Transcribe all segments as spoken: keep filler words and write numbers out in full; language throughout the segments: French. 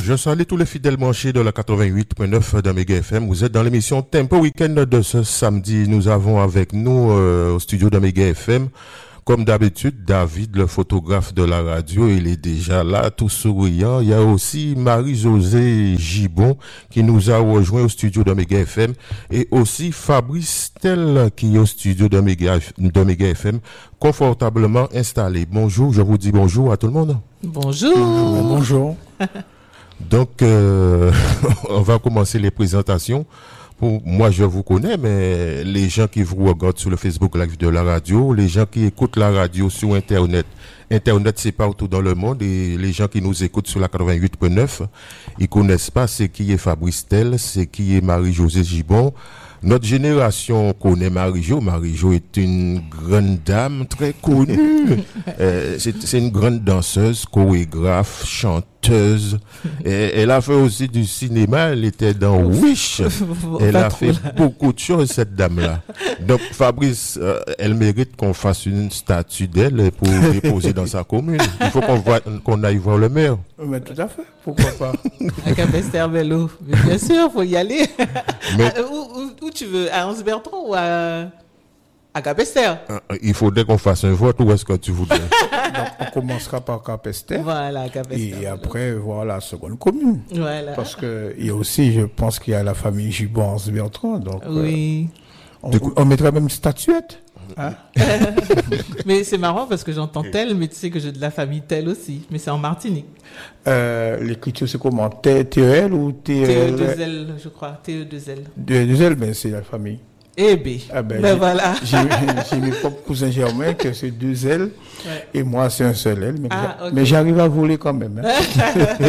Je salue tous les fidèles branchés de la quatre-vingt-huit point neuf d'Omega F M. Vous êtes dans l'émission Tempo Week-end de ce samedi. Nous avons avec nous euh, au studio d'Omega F M, comme d'habitude, David, le photographe de la radio. Il est déjà là, tout souriant. Il y a aussi Marie-Josée Gibon qui nous a rejoint au studio d'Omega F M, et aussi Fabrice Tel qui est au studio d'Omega, d'Omega F M, confortablement installé. Bonjour, je vous dis bonjour à tout le monde. Bonjour. Bonjour. Bonjour. Donc, euh, on va commencer les présentations. Pour moi, je vous connais, mais les gens qui vous regardent sur le Facebook Live de la radio, les gens qui écoutent la radio sur Internet, Internet c'est partout dans le monde, et les gens qui nous écoutent sur la quatre-vingt-huit point neuf, ils connaissent pas c'est qui est Fabrice Tel, c'est qui est Marie-Josée Gibon. Notre génération connaît Marie-Jo. Marie-Jo est une grande dame très connue. euh, c'est, c'est une grande danseuse, chorégraphe, chanteuse. Et, elle a fait aussi du cinéma. Elle était dans Wish. Elle a fait là. beaucoup de choses, cette dame-là. Donc, Fabrice, euh, elle mérite qu'on fasse une statue d'elle pour déposer dans sa commune. Il faut qu'on, voit, qu'on aille voir le maire. Mais tout à fait. Pourquoi pas? À Capesterre-Bello. Bien sûr, faut y aller. Mais... Ah, où, où, où tu veux? À Anse-Bertrand ou à, à Capesterre? Il faudrait qu'on fasse un vote. Où est-ce que tu voudrais? Donc, on commencera par Capesterre. Voilà, Capesterre. Et après, voir la seconde commune. Voilà. Parce que, il y a aussi, je pense qu'il y a la famille Gibon à Anse-Bertrand. Donc, oui. Euh, on, on mettrait même une statuette. Hein? Mais c'est marrant parce que j'entends tel, mais tu sais que j'ai de la famille telle aussi, mais c'est en Martinique. Euh, l'écriture c'est comment? T E L ou T E deux L, je crois. T E deux L. T E deux L, ben c'est la famille. Eh B. Ah ben, ben j'ai, voilà. J'ai, j'ai mes propres cousins germains que c'est deux L, ouais. Et moi c'est un seul L, mais, ah, okay. mais j'arrive à voler quand même. Hein.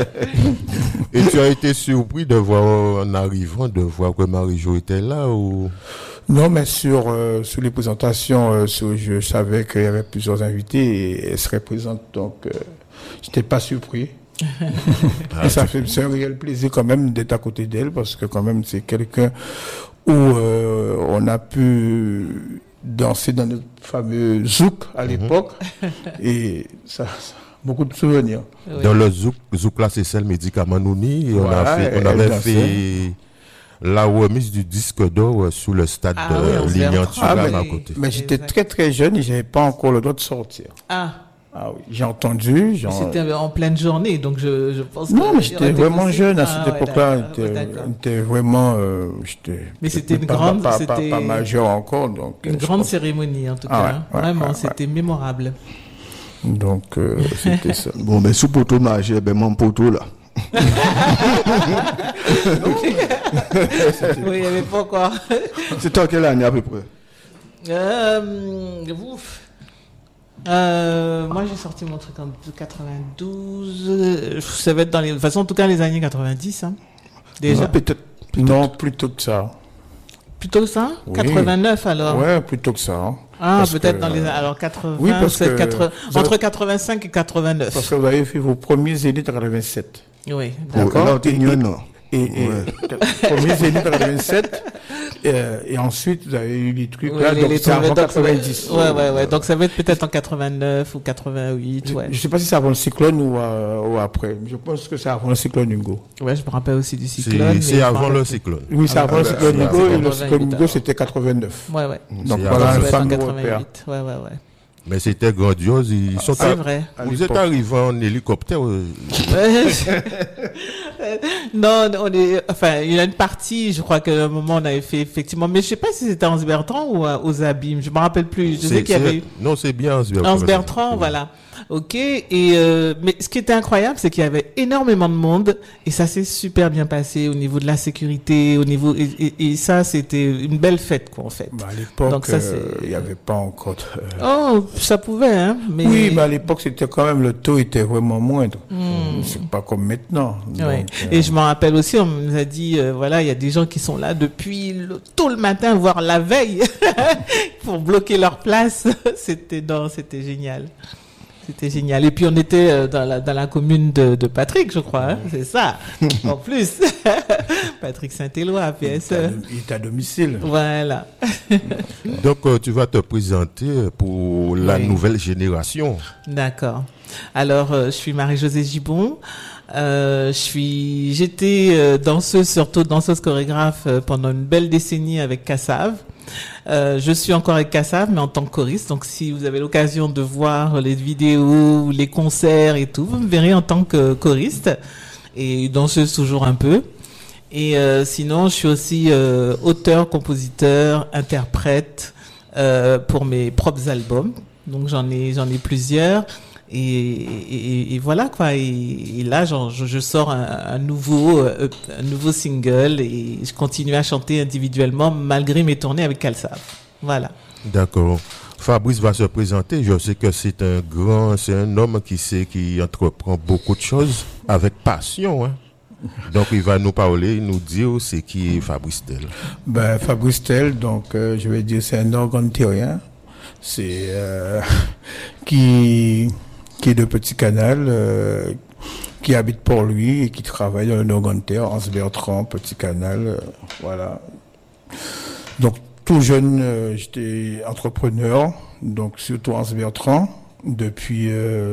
Et tu as été surpris de voir, en arrivant, de voir que Marie-Jo était là ou? Non, mais sur, euh, sur les présentations, euh, sur, je savais qu'il y avait plusieurs invités et elle serait présente, donc euh, j'étais pas surpris. Ah, et ça fait c'est un réel plaisir quand même d'être à côté d'elle parce que quand même c'est quelqu'un où euh, on a pu danser dans notre fameux zouk à l'époque mm-hmm. Et ça, ça beaucoup de souvenirs. Oui. Dans le zouk, zouk là c'est celle médicament Nouni, on voilà, a fait, on avait fait la remise du disque d'or sous le stade ah, de oui, Lignan-Turam ah, à côté. Mais j'étais très très jeune et j'avais pas encore le droit de sortir. Ah. Ah oui, j'ai entendu. Genre... C'était en pleine journée, donc je, je pense que... Non, mais j'étais vraiment possible. jeune à ah, cette ouais, époque-là. J'étais vraiment... Euh, j'étais mais c'était une pas, grande... Pas, c'était pas, pas majeur encore. Donc, une grande pense... cérémonie, en tout ah, cas. Ouais, ouais, vraiment, ouais, c'était ouais. mémorable. Donc, euh, c'était ça. Bon, ben, sous poteau majeur, ben, mon poteau, là. Oui, il n'y avait pas encore. C'était en quelle année à peu près? Euh... Ouf. Euh, moi j'ai sorti mon truc en quatre-vingt-douze, ça va être dans les, de toute façon en tout cas les années quatre-vingt-dix hein. Déjà. Non, peut-être, peut-être. Non, plutôt que ça. Plutôt que ça? Oui. quatre-vingt-neuf alors? Ouais, plutôt que ça. Hein. Ah, parce peut-être que, dans les alors quatre-vingts, oui, parce que quatre, entre quatre-vingt-cinq et quatre-vingt-neuf. Parce que vous avez fait vos premiers zéniths en quatre-vingt-sept. Oui, d'accord. Et, et, et, ouais. et premiers zéniths en quatre-vingt-sept. Euh, et ensuite, vous avez eu les trucs oui, là, les, donc c'est avant quatre-vingt-dix. Ouais, ouais, ouais. Donc ça va être peut-être en quatre-vingt-neuf ou quatre-vingt-huit, ouais. Je, je sais pas si c'est avant le cyclone ou, euh, ou après. Je pense que c'est avant le cyclone Hugo. Ouais, je me rappelle aussi du cyclone. C'est, c'est avant le cyclone. Oui, c'est ah, avant ah, le cyclone bah, Hugo, et le cyclone Hugo, c'était quatre-vingt-neuf. Ouais, ouais. Donc c'est voilà un fameux repère. Ouais, ouais, ouais. Mais c'était grandiose. Ils sont c'est à... vrai. Vous êtes arrivés en hélicoptère. Non, on est. Enfin, il y a une partie. Je crois qu'à un moment on avait fait effectivement. Mais je sais pas si c'était à Anse-Bertrand ou à, aux Abîmes. Je me rappelle plus. Je c'est, sais qu'il y avait. Eu... Non, c'est bien Anse-Bertrand. Anse-Bertrand, voilà. Ok. Et euh, mais ce qui était incroyable, c'est qu'il y avait énormément de monde et ça s'est super bien passé au niveau de la sécurité, au niveau et, et, et ça c'était une belle fête quoi en fait. Bah, à l'époque, Donc, ça, c'est... il n'y avait pas encore. Euh... Oh, ça pouvait hein. Mais... Oui, mais à l'époque c'était quand même le taux était vraiment moindre. Mmh. C'est pas comme maintenant. Donc, ouais. euh... Et je m'en rappelle aussi, on nous a dit euh, voilà il y a des gens qui sont là depuis le, tôt le matin voire la veille pour bloquer leur place. C'était non, c'était génial. c'était génial. Et puis on était euh, dans la dans la commune de, de Patrick, je crois, hein, c'est ça. En plus, Patrick Saint-Éloi, P S E. Il est à domicile. Voilà. Donc euh, tu vas te présenter pour la Oui. nouvelle génération. D'accord. Alors, euh, je suis Marie-Josée Gibon. Euh, je suis, j'étais euh, danseuse, surtout danseuse chorégraphe euh, pendant une belle décennie avec Kassav. Euh, je suis encore avec Kassav, mais en tant que choriste. Donc, si vous avez l'occasion de voir les vidéos, les concerts et tout, vous me verrez en tant que choriste et danseuse toujours un peu. Et euh, sinon, je suis aussi euh, auteur, compositeur, interprète euh, pour mes propres albums. Donc, j'en ai, j'en ai plusieurs. Et, et, et voilà quoi. Et, et là, genre, je, je sors un, un nouveau, euh, un nouveau single et je continue à chanter individuellement malgré mes tournées avec Kassav. Voilà. D'accord. Fabrice va se présenter. Je sais que c'est un grand, c'est un homme qui sait, qui entreprend beaucoup de choses avec passion, hein. Donc il va nous parler, nous dire c'est qui est Fabrice Tel. Ben, Fabrice Tel, donc euh, je vais dire c'est un organe terrien. C'est euh, qui qui est de Petit Canal, euh, qui habite Port-Louis et qui travaille dans le Nord-Grande-Terre, Anse Bertrand, Petit Canal, euh, voilà. Donc tout jeune, euh, j'étais entrepreneur, donc surtout Anse Bertrand depuis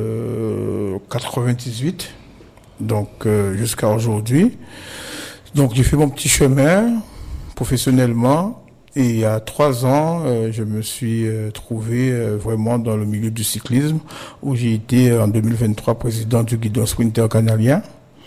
euh, quatre-vingt-dix-huit, donc euh, jusqu'à aujourd'hui. Donc j'ai fait mon petit chemin professionnellement. Et il y a trois ans, euh, je me suis euh, trouvé euh, vraiment dans le milieu du cyclisme, où j'ai été euh, en deux mille vingt-trois président du Guidon Sprinter canadien,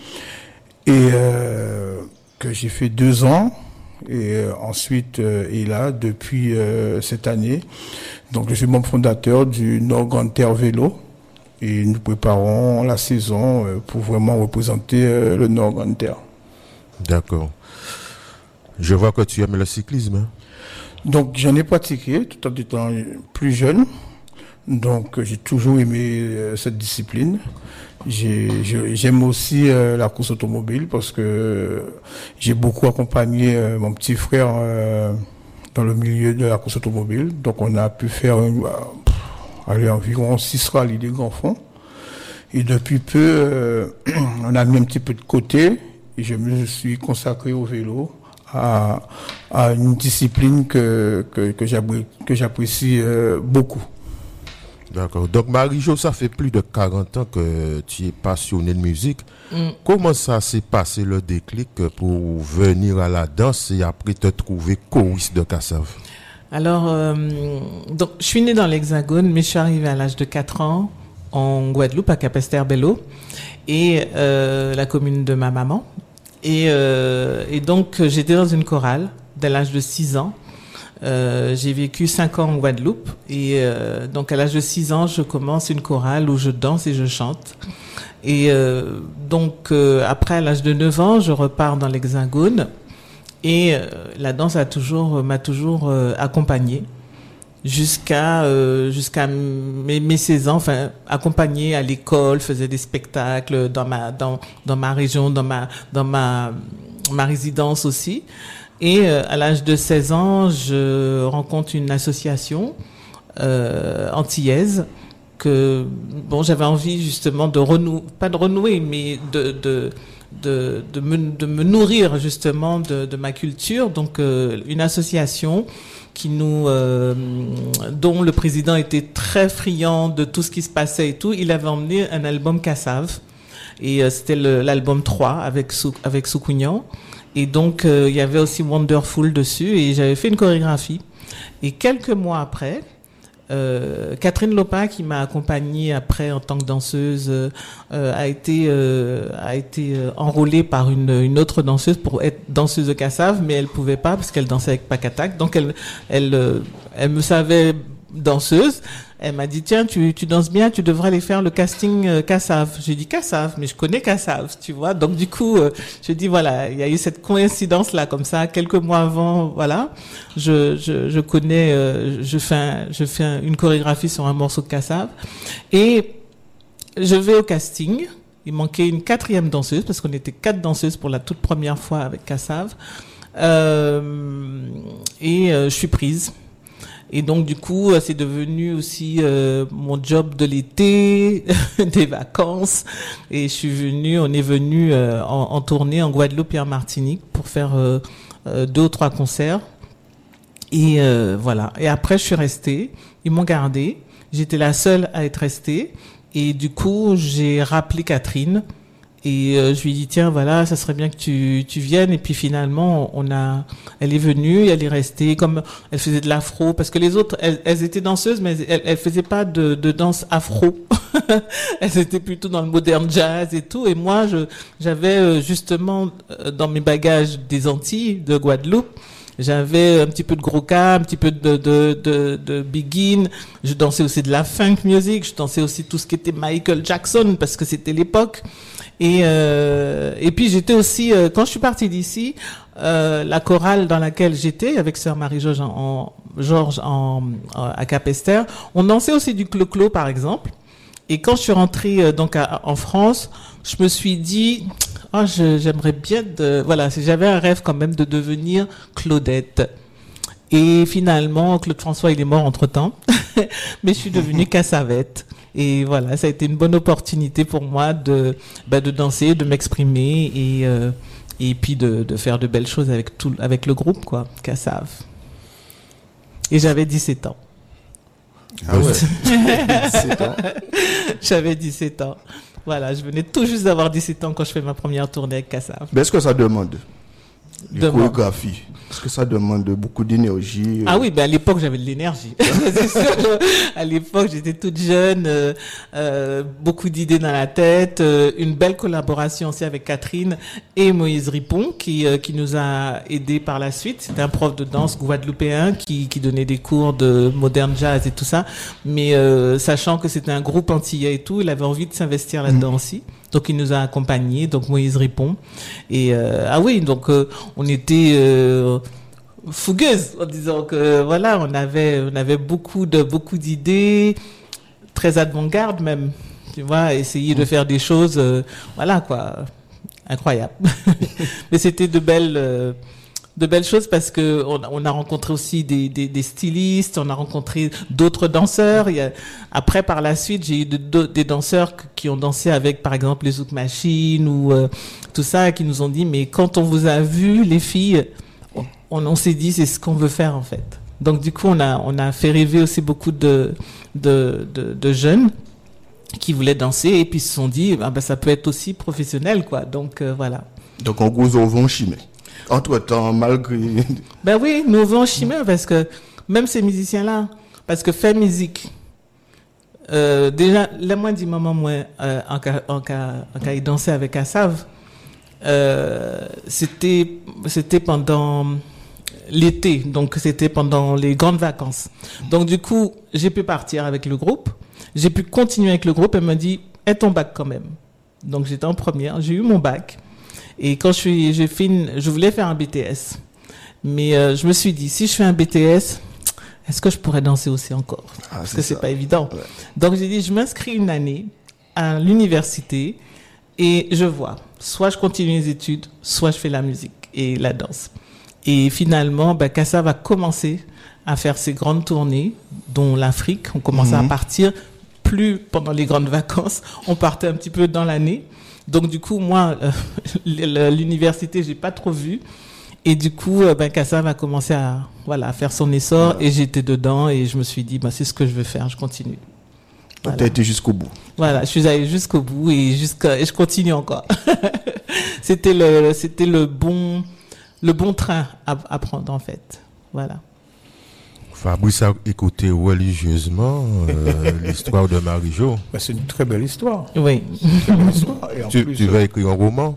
et euh, que j'ai fait deux ans. Et euh, ensuite, euh, et là, depuis euh, cette année, donc je suis membre fondateur du Nord-Grande-Terre Vélo, et nous préparons la saison euh, pour vraiment représenter euh, le Nord-Grande-Terre. D'accord. Je vois que tu aimes le cyclisme, hein? Donc j'en ai pratiqué tout en étant plus jeune. Donc j'ai toujours aimé euh, cette discipline. J'ai, j'ai- j'aime aussi euh, la course automobile parce que j'ai beaucoup accompagné euh, mon petit frère euh, dans le milieu de la course automobile. Donc on a pu faire euh, pff, allez, environ six rallyes des grands fonds. Et depuis peu, euh, on a mis un petit peu de côté et je me suis consacré au vélo. À, à une discipline que, que, que, j'appré- que j'apprécie euh, beaucoup. D'accord. Donc Marie-Jo, ça fait plus de quarante ans que tu es passionné de musique. Mm. Comment ça s'est passé le déclic pour venir à la danse et après te trouver choriste de Kassav? Alors, euh, donc, je suis née dans l'Hexagone, mais je suis arrivée à l'âge de quatre ans en Guadeloupe, à Capesterre-Belle-Eau, et euh, la commune de ma maman. Et, euh, et donc, j'étais dans une chorale dès l'âge de six ans. Euh, j'ai vécu cinq ans en Guadeloupe. Et euh, donc, à l'âge de six ans, je commence une chorale où je danse et je chante. Et euh, donc, euh, après, à l'âge de neuf ans, je repars dans l'Hexagone. Et euh, la danse a toujours, m'a toujours euh, accompagnée. Jusqu'à euh, jusqu'à mes, mes seize ans, enfin accompagnée à l'école, faisais des spectacles dans ma dans dans ma région, dans ma dans ma ma résidence aussi. Et euh, à l'âge de seize ans, je rencontre une association euh, antillaise que bon, j'avais envie justement de renouer, pas de renouer, mais de de de de me, de me nourrir justement de de ma culture. Donc euh, une association qui nous, euh, dont le président était très friand de tout ce qui se passait et tout. Il avait emmené un album Kassav et euh, c'était le, l'album trois avec Sou, avec Soukounian. Et donc euh, il y avait aussi Wonderful dessus et j'avais fait une chorégraphie. Et quelques mois après, Euh, Catherine Lopin, qui m'a accompagnée après en tant que danseuse, euh, a été euh, a été euh, enrôlée par une, une autre danseuse pour être danseuse de Kassav, mais elle pouvait pas parce qu'elle dansait avec Pakatak. Donc elle elle euh, elle me savait danseuse. Elle m'a dit tiens tu tu danses bien, tu devrais aller faire le casting euh, Kassav. J'ai dit Kassav, mais je connais Kassav, tu vois. Donc du coup euh, je dis voilà, il y a eu cette coïncidence là comme ça quelques mois avant, voilà. Je je je connais euh, je fais un, je fais un, une chorégraphie sur un morceau de Kassav et je vais au casting. Il manquait une quatrième danseuse parce qu'on était quatre danseuses pour la toute première fois avec Kassav. Euh, et euh, je suis prise. Et donc du coup, c'est devenu aussi euh, mon job de l'été, des vacances. Et je suis venue, on est venu euh, en, en tournée en Guadeloupe et en Martinique pour faire euh, euh, deux ou trois concerts. Et euh, voilà. Et après, je suis restée. Ils m'ont gardée. J'étais la seule à être restée. Et du coup, j'ai rappelé Catherine. Et euh, je lui ai dit, tiens, voilà, ça serait bien que tu, tu viennes. Et puis finalement, on a, elle est venue, elle est restée. Comme elle faisait de l'afro, parce que les autres, elles, elles étaient danseuses, mais elles, elles faisaient pas de, de danse afro. Elles étaient plutôt dans le modern jazz et tout. Et moi, je, j'avais justement dans mes bagages des Antilles, de Guadeloupe. J'avais un petit peu de Gros-Cas, un petit peu de, de, de, de Begin. Je dansais aussi de la funk music. Je dansais aussi tout ce qui était Michael Jackson parce que c'était l'époque. Et, euh, et puis j'étais aussi, euh, quand je suis partie d'ici, euh, la chorale dans laquelle j'étais avec sœur Marie-Georges en, en, Georges en, en, à Cap-Esther, on dansait aussi du clo-clo par exemple. Et quand je suis rentrée euh, donc à, en France, je me suis dit, oh, je, j'aimerais bien de, voilà, j'avais un rêve quand même de devenir Claudette. Et finalement, Claude François, il est mort entre-temps, mais je suis devenue Cassavette. Et voilà, ça a été une bonne opportunité pour moi de, bah, de danser, de m'exprimer et, euh, et puis de, de faire de belles choses avec tout, avec le groupe, quoi, Cassav. Et j'avais dix-sept ans. Ah ouais. dix-sept ans. J'avais dix-sept ans. Voilà, je venais tout juste d'avoir dix-sept ans quand je fais ma première tournée avec Cassav. Mais est-ce que ça demande les Demande. chorégraphies? Est-ce que ça demande beaucoup d'énergie? Ah oui, ben à l'époque j'avais de l'énergie. C'est sûr, à l'époque j'étais toute jeune, euh, euh, beaucoup d'idées dans la tête, euh, une belle collaboration aussi avec Catherine et Moïse Ripon qui euh, qui nous a aidés par la suite. C'était un prof de danse guadeloupéen qui qui donnait des cours de modern jazz et tout ça, mais euh, sachant que c'était un groupe antillais et tout, il avait envie de s'investir là-dedans mmh. aussi. Donc il nous a accompagnés, donc Moïse Ripon. Et euh, ah oui, donc euh, on était euh, fougueuses en disant que voilà, on avait on avait beaucoup de beaucoup d'idées, très avant-garde même. Tu vois, essayer de faire des choses, euh, voilà quoi, incroyables. Mais c'était de belles euh, de belles choses parce que on, on a rencontré aussi des, des, des stylistes, on a rencontré d'autres danseurs. Il y a, après, par la suite, j'ai eu de, de, des danseurs qui ont dansé avec, par exemple, les Zouk Machines ou euh, tout ça, qui nous ont dit, mais quand on vous a vu, les filles, on, on s'est dit, c'est ce qu'on veut faire en fait. Donc du coup, on a on a fait rêver aussi beaucoup de de, de, de jeunes qui voulaient danser et puis se sont dit, ah ben ça peut être aussi professionnel quoi. Donc euh, voilà. Donc en gros, on va en chimie. Entre-temps, malgré... Ben oui, nous vont chimer parce que même ces musiciens-là, parce que faire musique, euh, déjà, le moins du moment, moi, euh, en cas, en cas, en cas, il dansait avec Cassav, euh, c'était, c'était pendant l'été, donc c'était pendant les grandes vacances. Donc du coup, j'ai pu partir avec le groupe, j'ai pu continuer avec le groupe, elle m'a dit, aie ton bac quand même. Donc j'étais en première, j'ai eu mon bac. Et quand je suis, j'ai fait une, je voulais faire un B T S, mais euh, je me suis dit si je fais un B T S, est-ce que je pourrais danser aussi encore? ah, Parce que c'est ça. Pas évident. Ouais. Donc j'ai dit je m'inscris une année à l'université et je vois. Soit je continue les études, soit je fais la musique et la danse. Et finalement, ben, Kassa va commencer à faire ses grandes tournées, dont l'Afrique. On commençait mm-hmm. à partir plus pendant les grandes vacances, on partait un petit peu dans l'année. Donc du coup, moi, euh, l'université, j'ai pas trop vu. Et du coup, euh, ben Kassa va commencer à voilà à faire son essor voilà. Et j'étais dedans et je me suis dit, ben c'est ce que je veux faire, je continue. Voilà. Tu as été jusqu'au bout. Voilà, je suis allée jusqu'au bout et jusqu'à et je continue encore. C'était le c'était le bon le bon train à, à prendre en fait. Voilà. Fabrice a écouté religieusement euh, l'histoire de Marie-Jo. Ben, c'est une très belle histoire. Oui. C'est une très belle histoire. Et en tu, plus, tu vas écrire un roman.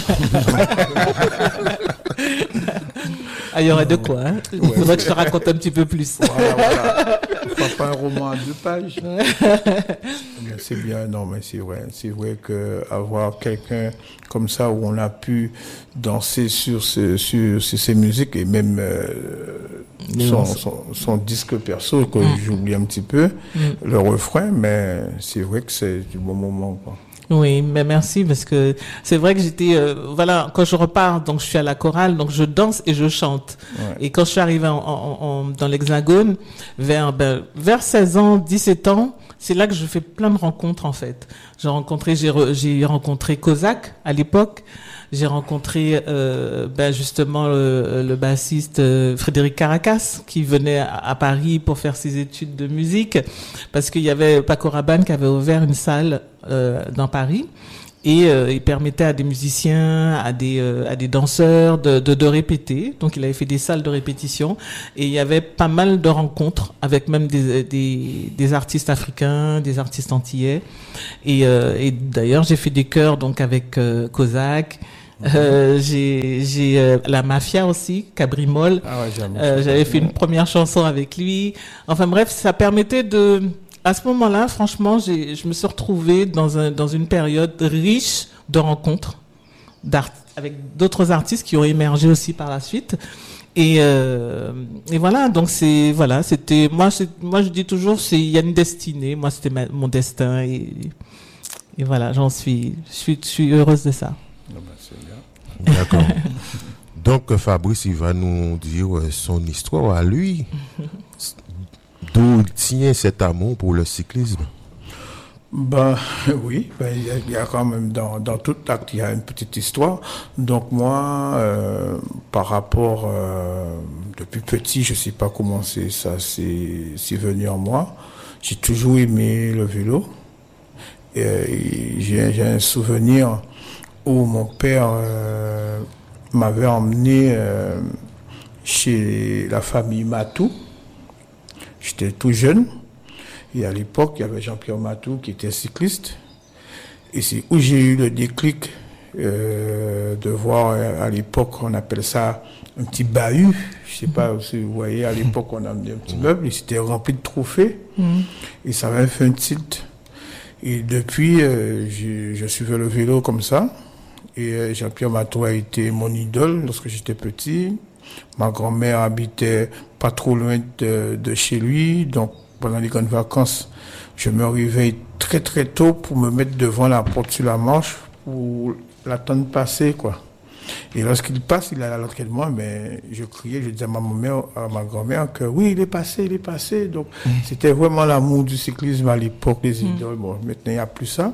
Ah, il y aurait de quoi. Hein. Il ouais, faudrait que je te raconte un petit peu plus. Voilà, voilà. Pas un roman à deux pages. C'est bien, non, mais c'est vrai. C'est vrai qu'avoir quelqu'un comme ça où on a pu danser sur, ce, sur, sur ces musiques et même euh, son, son, son disque perso, que mm. j'oublie un petit peu, mm. le refrain, mais c'est vrai que c'est du bon moment, quoi. Oui, mais merci parce que c'est vrai que j'étais, euh, voilà, quand je repars, donc je suis à la chorale, donc je danse et je chante. Ouais. Et quand je suis arrivée en, en, en, dans l'Hexagone, vers, ben, vers seize ans, dix-sept ans, c'est là que je fais plein de rencontres en fait. J'ai rencontré, j'ai, re, j'ai rencontré Kozak à l'époque. J'ai rencontré euh, ben justement le, le bassiste euh, Frédéric Caracas qui venait à, à Paris pour faire ses études de musique parce qu'il y avait Paco Rabanne qui avait ouvert une salle euh, dans Paris et euh, il permettait à des musiciens, à des euh, à des danseurs de, de de répéter. Donc il avait fait des salles de répétition et il y avait pas mal de rencontres avec même des des des artistes africains, des artistes antillais et euh, et d'ailleurs j'ai fait des chœurs donc avec euh, Kozak. Euh, j'ai j'ai euh, la Mafia aussi, Cabrimol. Ah ouais, euh, j'avais fait une première chanson avec lui. Enfin bref, ça permettait de. À ce moment-là, franchement, j'ai je me suis retrouvée dans un dans une période riche de rencontres d'art avec d'autres artistes qui ont émergé aussi par la suite. Et euh, et voilà, donc c'est voilà, c'était moi c'est moi je dis toujours c'est il y a une destinée. Moi c'était ma, mon destin et et voilà, j'en suis je suis je suis heureuse de ça. D'accord. Donc Fabrice, il va nous dire son histoire à lui. D'où tient cet amour pour le cyclisme? Ben oui, ben, il, y a, il y a quand même dans, dans toute l'acte, il y a une petite histoire. Donc moi, euh, par rapport, euh, depuis petit, je sais pas comment c'est ça c'est, c'est venu en moi. J'ai toujours aimé le vélo. Et, et j'ai, j'ai un souvenir où mon père euh, m'avait emmené euh, chez la famille Matou. J'étais tout jeune. Et à l'époque, il y avait Jean-Pierre Matou qui était cycliste. Et c'est où j'ai eu le déclic euh, de voir, à l'époque, on appelle ça un petit bahut. Je sais pas si vous voyez, à l'époque, on a amené un petit meuble et c'était rempli de trophées. Mmh. Et ça m'avait fait un tilt. Et depuis, euh, je, je suivais le vélo comme ça. Et Jean-Pierre Matou a été mon idole lorsque j'étais petit. Ma grand-mère habitait pas trop loin de, de chez lui. Donc, pendant les grandes vacances, je me réveille très très tôt pour me mettre devant la porte sur la marche pour l'attendre passer, quoi. Et lorsqu'il passe, il est à l'entraînement, mais je criais, je disais à ma mère, à ma grand-mère que oui, il est passé, il est passé. Donc, mmh. c'était vraiment l'amour du cyclisme à l'époque, les idoles. Mmh. Bon, maintenant, il n'y a plus ça.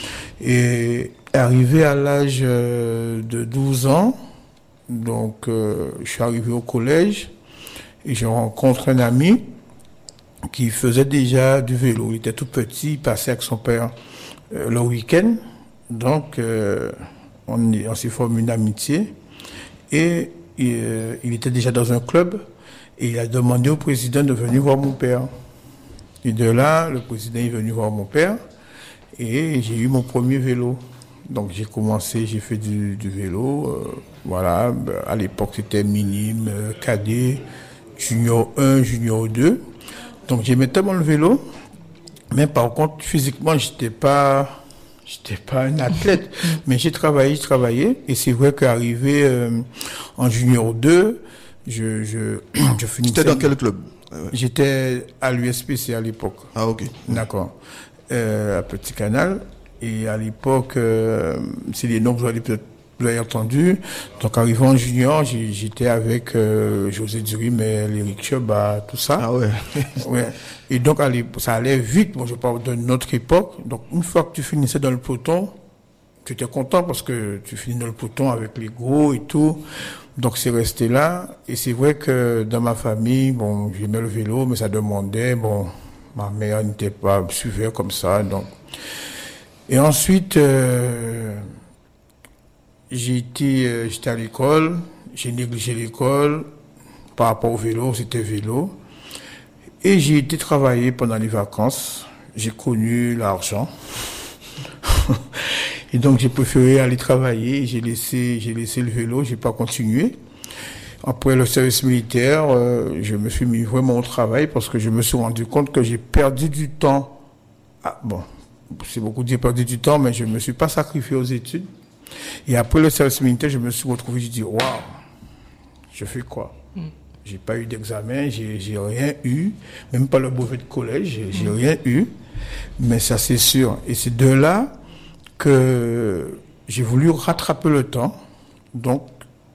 Et arrivé à l'âge de douze ans, donc euh, je suis arrivé au collège et je rencontre un ami qui faisait déjà du vélo. Il était tout petit, il passait avec son père euh, le week-end. Donc euh, on, on s'est formé une amitié et euh, il était déjà dans un club et il a demandé au président de venir voir mon père. Et de là, le président est venu voir mon père et j'ai eu mon premier vélo. Donc j'ai commencé, j'ai fait du, du vélo, euh, voilà, à l'époque c'était minime, euh, cadet, junior un, junior deux. Donc j'aimais tellement le vélo, mais par contre physiquement j'étais pas, j'étais pas un athlète, mais j'ai travaillé, j'ai travaillé, et c'est vrai qu'arrivé euh, en junior deux, je, je, je finissais. C'était dans quel club? J'étais à l'U S P C à l'époque. Ah ok. D'accord. Euh, à Petit Canal. Et à l'époque, euh, c'est les noms que vous avez peut-être vous avez entendu. Donc, arrivant en junior, j'ai, j'étais avec euh, José Durim et Eric Choba, tout ça. Ah ouais. Ouais. Et donc, ça allait vite. Bon, je parle d'une autre époque. Donc, une fois que tu finissais dans le peloton, tu étais content parce que tu finis dans le peloton avec les gros et tout. Donc, c'est resté là. Et c'est vrai que dans ma famille, bon, j'aimais le vélo, mais ça demandait, bon, ma mère n'était pas suivée comme ça, donc. Et ensuite, euh, j'ai été, euh, j'étais à l'école, j'ai négligé l'école, par rapport au vélo, c'était vélo. Et j'ai été travailler pendant les vacances, j'ai connu l'argent. Et donc j'ai préféré aller travailler, j'ai laissé, j'ai laissé le vélo, j'ai pas continué. Après le service militaire, euh, je me suis mis vraiment au travail parce que je me suis rendu compte que j'ai perdu du temps. Ah, bon. C'est beaucoup dit, j'ai perdu du temps, mais je ne me suis pas sacrifié aux études. Et après le service militaire, je me suis retrouvé, j'ai dit, waouh, je fais quoi? Mm. J'ai pas eu d'examen, j'ai, j'ai rien eu, même pas le brevet de collège, j'ai, j'ai mm. rien eu, mais ça c'est sûr. Et c'est de là euh, j'ai voulu rattraper le temps. Donc,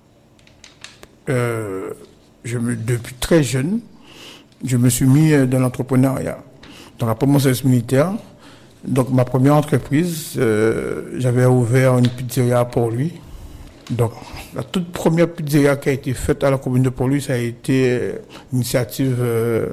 euh, je me, depuis très jeune, je me suis mis dans l'entrepreneuriat. Donc, après mon service militaire, donc ma première entreprise, euh, j'avais ouvert une pizzeria pour lui. Donc, la toute première pizzeria qui a été faite à la commune de Port-Louis, ça a été euh, l'initiative euh,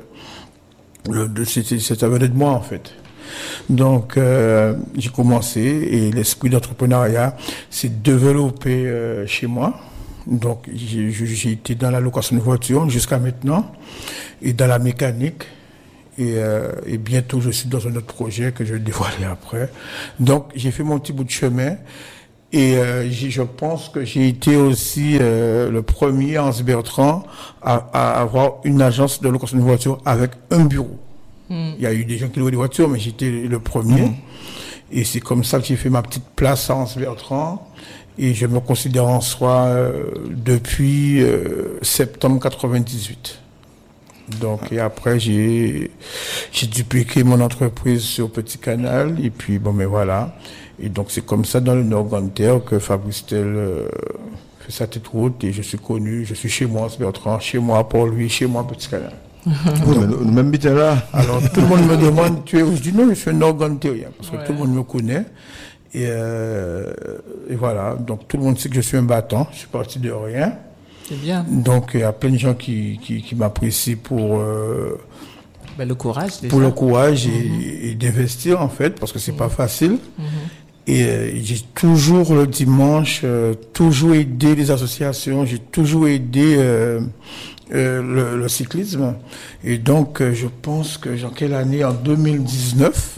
de ça venait de moi en fait. Donc, euh, j'ai commencé et l'esprit d'entrepreneuriat s'est développé euh, chez moi. Donc, j'ai, j'ai été dans la location de voitures jusqu'à maintenant et dans la mécanique. Et, euh, et bientôt, je suis dans un autre projet que je vais dévoiler après. Donc, j'ai fait mon petit bout de chemin. Et euh, je pense que j'ai été aussi euh, le premier, Hans Bertrand, à, à avoir une agence de location de voitures avec un bureau. Mm. Il y a eu des gens qui louaient des voitures, mais j'étais le premier. Mm. Et c'est comme ça que j'ai fait ma petite place à Hans Bertrand. Et je me considère en soi euh, depuis euh, septembre quatre-vingt-dix-huit. Donc, et après, j'ai, j'ai dupliqué mon entreprise sur Petit Canal. Et puis, bon, mais voilà. Et donc, c'est comme ça dans le Nord-Grande-Terre que Fabrice Tel euh, fait sa petite route. Et je suis connu, je suis chez moi, Bertrand, chez moi, pour lui, chez moi, Petit Canal. Oui, mais nous même bien là. Alors, tout le monde me demande, tu es où? Je dis non, je suis un Nord-Grande-Terrien. Parce que ouais. Tout le monde me connaît. Et, euh, et voilà. Donc, tout le monde sait que je suis un battant. Je suis parti de rien. C'est bien. Donc, il y a plein de gens qui, qui, qui m'apprécient pour, euh, ben, le courage, déjà. Pour le courage mm-hmm. et, et d'investir, en fait, parce que c'est mm-hmm. pas facile. Mm-hmm. Et euh, j'ai toujours, le dimanche, euh, toujours aidé les associations, j'ai toujours aidé euh, euh, le, le cyclisme. Et donc, euh, je pense que, dans quelle année? En deux mille dix-neuf,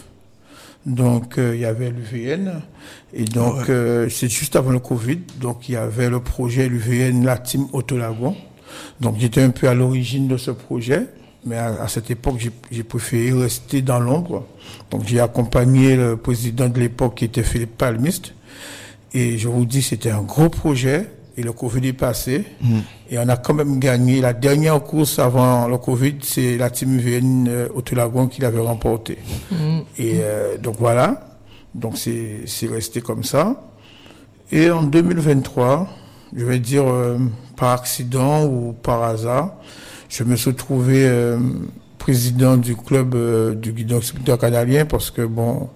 donc, euh, il y avait l'U V N. Et donc, ouais. euh, c'est juste avant le Covid. Donc, il y avait le projet l'U V N, la team Autolagon. Donc, j'étais un peu à l'origine de ce projet. Mais à, à cette époque, j'ai, j'ai préféré rester dans l'ombre. Donc, j'ai accompagné le président de l'époque qui était Philippe Palmiste. Et je vous dis, c'était un gros projet. Et le Covid est passé. Mmh. Et on a quand même gagné. La dernière course avant le Covid, c'est la team U V N euh, Autolagon qui l'avait remporté. Mmh. Et euh, donc, voilà. Donc, c'est, c'est resté comme ça. Et en deux mille vingt-trois, je vais dire euh, par accident ou par hasard, je me suis trouvé euh, président du club euh, du guidon expéditeur canalien parce que, bon,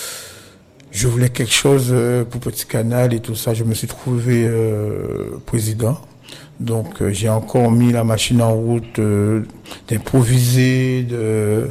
je voulais quelque chose euh, pour Petit Canal et tout ça. Je me suis trouvé euh, président. Donc, euh, j'ai encore mis la machine en route euh, d'improviser, de,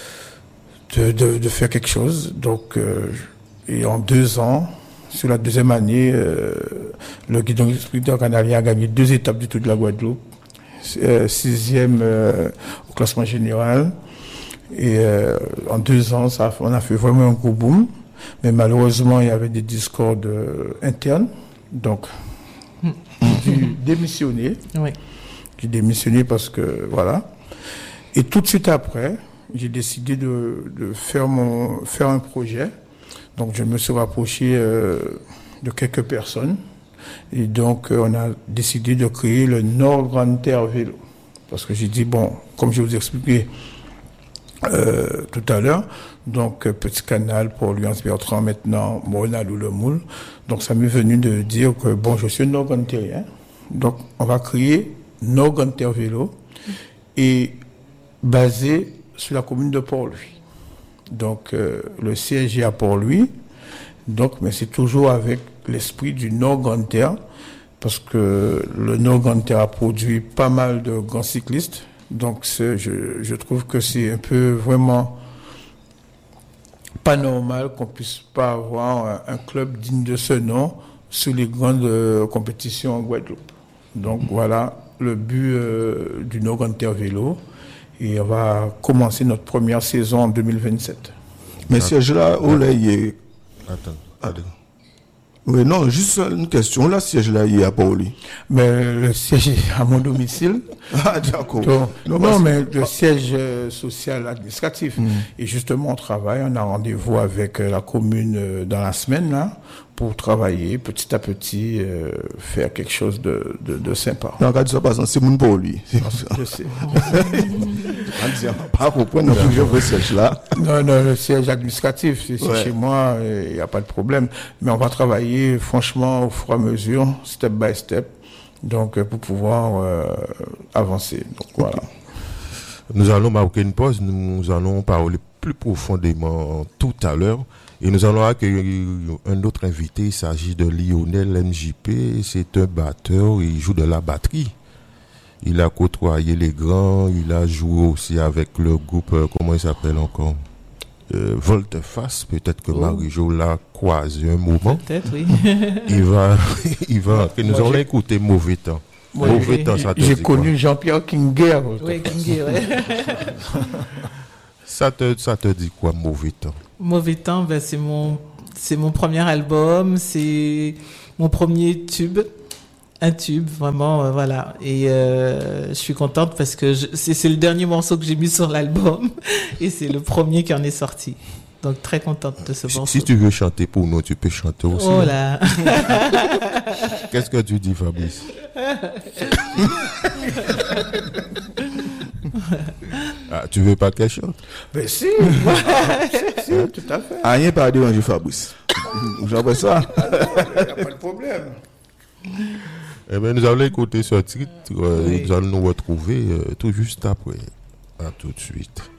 de, de, de faire quelque chose. Donc, euh, et en deux ans, sur la deuxième année, euh, le guidon expéditeur canalien a gagné deux étapes du Tour de la Guadeloupe. Euh, sixième euh, au classement général et euh, en deux ans ça, on a fait vraiment un gros boom, mais malheureusement il y avait des discordes euh, internes, donc mmh. j'ai dû démissionner. Oui. J'ai démissionné parce que voilà, et tout de suite après j'ai décidé de, de faire mon faire un projet. Donc je me suis rapproché euh, de quelques personnes. Et donc, euh, on a décidé de créer le Nord-Grande-Terre Vélo. Parce que j'ai dit, bon, comme je vous ai expliqué euh, tout à l'heure, donc euh, Petit Canal pour lui, Hans Bertrand, maintenant, Monal ou le Moule. Donc, ça m'est venu de dire que, bon, je suis Nord-Grande-Terrien. Donc, on va créer Nord-Grande-Terre Vélo et basé sur la commune de Port-Louis. Donc, euh, le siège est à Port-Louis. Donc, mais c'est toujours avec l'esprit du Nord-Grande-Terre, parce que le Nord-Grande-Terre a produit pas mal de grands cyclistes. Donc, c'est, je, je trouve que c'est un peu vraiment pas normal qu'on puisse pas avoir un, un club digne de ce nom sur les grandes euh, compétitions en Guadeloupe. Donc, voilà le but euh, du Nord-Grande-Terre Vélo. Et on va commencer notre première saison en deux mille vingt-sept. Mais siège là, où là, il est... Attends, attends. Oui, non, juste une question. Là, siège là, il est à Port-Louis. Mais le siège est à mon domicile. Ah, d'accord. Donc, non, non mais le siège euh, social administratif. Mmh. Et justement, on travaille, on a rendez-vous avec euh, la commune euh, dans la semaine, là, pour travailler petit à petit, euh, faire quelque chose de, de, de sympa. Non, quand tu sois pas c'est mon pour lui. Je sais. Pas comprendre non plus, je recherche là. Non, non, le siège administratif, c'est Ouais. chez moi, il n'y a pas de problème. Mais on va travailler, franchement, au fur et à mesure, step by step, donc euh, pour pouvoir euh, avancer. Donc voilà. Nous allons marquer une pause, nous allons parler plus profondément tout à l'heure. Et nous allons accueillir un autre invité, il s'agit de Lionel N J P, c'est un batteur, il joue de la batterie. Il a côtoyé les grands, il a joué aussi avec le groupe, euh, comment il s'appelle encore euh, Volte-Face, peut-être que Oh. Marie-Jo l'a croisé un moment. Peut-être, oui. Il va, il va, et nous Moi, allons j'ai- écouter Mauvais Temps. Moi, Mauvais j'ai- Temps, ça te J'ai dit quoi? connu Jean-Pierre Kinger. Oui, Kingi, ouais. Ça te, ça te dit quoi, Mauvais Temps? Mauvais temps, ben, c'est mon, c'est mon premier album, c'est mon premier tube, un tube, vraiment, euh, voilà. Et euh, je suis contente parce que je, c'est, c'est le dernier morceau que j'ai mis sur l'album et c'est le premier qui en est sorti. Donc très contente de ce Si, morceau. si tu veux chanter pour nous, tu peux chanter aussi. Oh hein. là. Qu'est-ce que tu dis, Fabrice? Ah, tu veux pas qu'elle chante? Mais si, si, si, tout à fait. Ah, rien pas déranger Fabrice. J'appelle ça. Il n'y a pas de problème. Eh bien, nous allons écouter ce titre, euh, Oui. et nous allons nous retrouver euh, tout juste après. À tout de suite.